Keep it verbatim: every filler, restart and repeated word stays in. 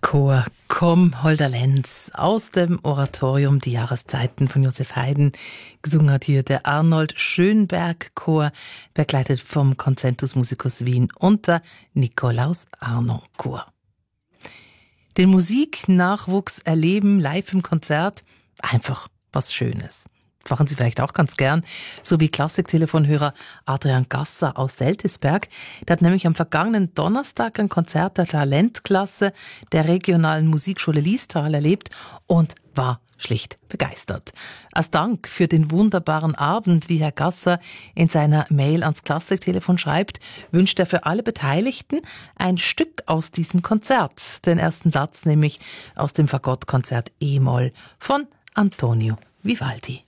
Chor Komm, holder Lenz aus dem Oratorium Die Jahreszeiten von Josef Haydn. Gesungen hat hier der Arnold Schönberg Chor, begleitet vom Concentus Musicus Wien und der Nikolaus Arno Chor. Den Musiknachwuchs erleben live im Konzert, einfach was Schönes. Machen Sie vielleicht auch ganz gern, so wie Klassik-Telefonhörer Adrian Gasser aus Seltisberg. Der hat nämlich am vergangenen Donnerstag ein Konzert der Talentklasse der regionalen Musikschule Liestal erlebt und war schlicht begeistert. Als Dank für den wunderbaren Abend, wie Herr Gasser in seiner Mail ans Klassiktelefon schreibt, wünscht er für alle Beteiligten ein Stück aus diesem Konzert. Den ersten Satz nämlich aus dem Fagottkonzert E-Moll von Antonio Vivaldi.